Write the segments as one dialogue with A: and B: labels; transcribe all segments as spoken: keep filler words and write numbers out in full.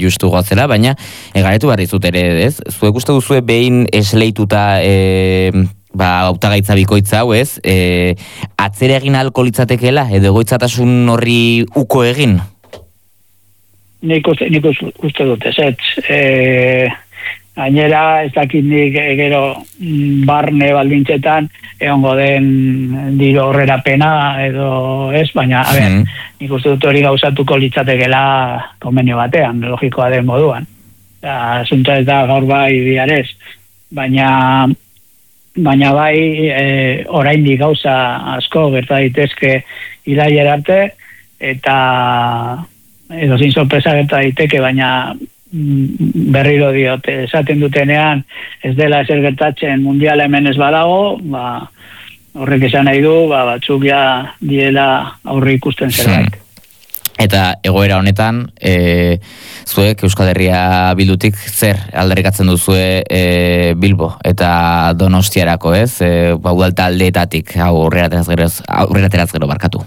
A: justu goazela, baina egaretu barri zut ere, ez? Zuek uste duzue behin esleituta e, ba, hautagaitza bikoitza hau, ez? E, atzera egin ahalko litzatekeela, edo egoitzatasun horri uko egin?
B: Nik uste, nik uste dut, ez ez. E, gainera, ez dakit nik gero barne baldintzetan egongo den diru horrera pena edo ez, baina, a ber, mm. nik uste dut hori gauzatuko litzatekela konbenio batean, logikoa den moduan. Asunta ez da gaur bai biharez, baina baina bai e, oraindik gauza asko gerta daitezke irailera arte, eta edo zin sorpresa gerta daiteke, baina berriro diot, esaten dutenean ez dela ezer gertatzen mundiala hemen ez badago, ba, horrek esan nahi du, ba, batzuk ja diela aurre ikusten zerbait.
A: Eta egoera honetan, e, zuek Euskal Herria Bildutik zer aldarrikatzen duzue e, Bilbo eta Donostiarako, ez? E, ba, udal taldeetatik, hau aurrera gero, aurrera gero barkatu.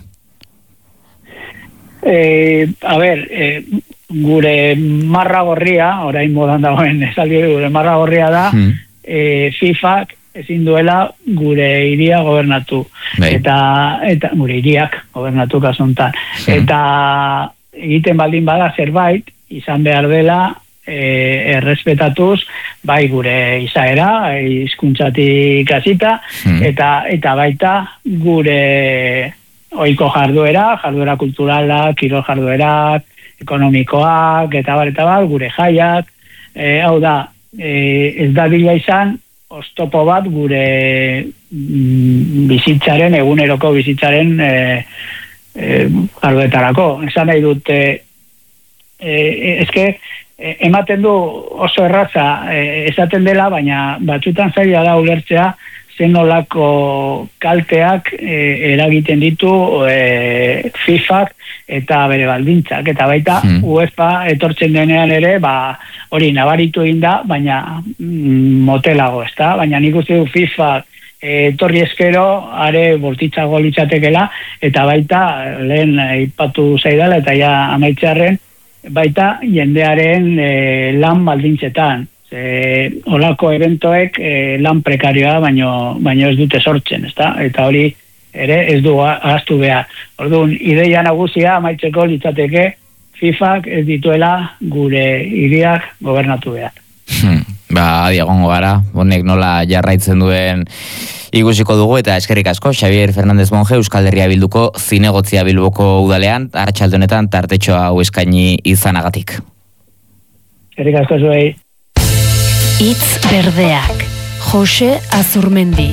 B: E, a ber, e, gure marra gorria, orain modan dagoen esaldi gure marra gorria da, hmm. e, FIFAk ezin duela gure iria gobernatu. Bai. Eta, eta gure iriak gobernatu kasuntan. Hmm. Eta egiten baldin bada zerbait, izan behar dela e, errespetatuz, bai gure izaera, hizkuntzatik hasita, hmm. eta, eta baita gure ohiko jarduera, jarduera kulturala, kirol jarduerak, ekonomikoak, eta bar, eta bar, gure jaiak, e, hau da, e, ez da bila izan, oztopo bat gure mm, bizitzaren, eguneroko bizitzaren e, e, jarduetarako. Esan nahi dut, e, e, eske, e, ematen du oso erraza e, esaten dela, baina batzutan zaila da ulertzea, zenolako kalteak e, eragiten ditu e, FIFAk eta bere baldintzak, eta baita hmm. UEFA etortzen denean ere, ba, hori nabaritu egin da, baina mm, motelago, ezta? Baina nik uste du FIFA etorri eskero, are bortitzago litzatekela, eta baita, lehen aipatu zaidala, eta ja amaitzearen, baita jendearen e, lan baldintzetan. E, olako eventoek e, lan prekarioa baino, baino ez dute sortzen, ezta? Eta hori ere ez du ahaztu behar. Orduan, ideia nagusia amaitzeko litzateke FIFAk ez dituela gure hiriak gobernatu behar.
A: Hmm, ba, diagongo gara, honek nola jarraitzen duen ikusiko dugu, eta eskerrik asko, Xabier Fernández Monje, Euskal Herria Bilduko zinegotzia Bilboko udalean, arratsalde honetan tartetxo hau eskaini izanagatik.
B: Eskerrik asko zuei.
C: Hitz berdeak, Jose Azurmendi.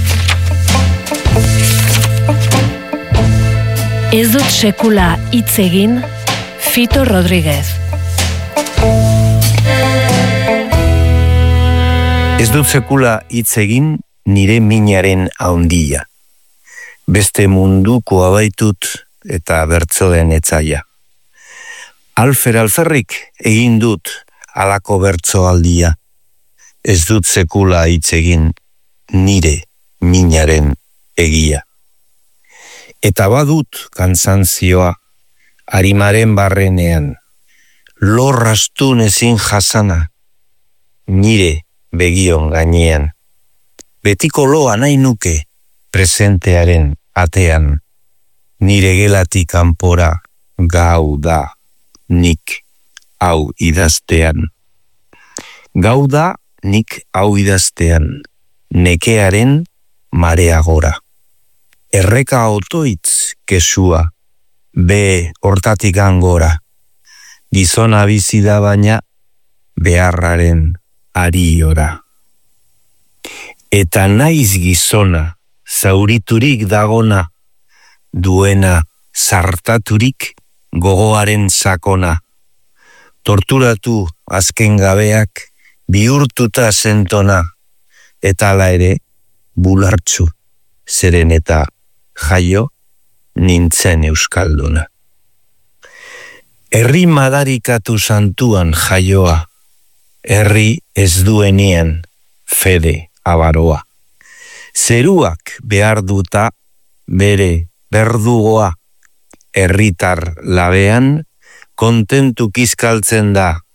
C: Ez dut sekula hitz egin, Fito Rodríguez.
D: Ez dut sekula hitz egin, nire minaren haundia. Beste munduko abaitut eta bertsoen etzaia. Alfer alferrik egin dut alako bertso aldia. Ez dut sekula hitz egin nire minaren egia. Eta badut kantzantzioa arimaren barrenean, lorrastun ezin jasana, nire begion gainean. Betiko loa nahi nuke presentearen atean, nire gelatik kanpora gau da nik hau idaztean. Gau da nik hau idaztean, nekearen marea gora. Erreka otoitz kesua, be hortatik angora. Gizona bizi da baina, beharraren ariora. Eta naiz gizona, zauriturik dagona, duena zartaturik gogoaren sakona. Torturatu azken gabeak, bihurtuta zentona, eta ala ere, bulartzu, zeren eta jaio, nintzen euskalduna. Herri madarikatu santuan jaioa, herri ez duenean fede abaroa. Zeruak behar duta bere berdugoa, herritar labean, kontentu kizkaltzen da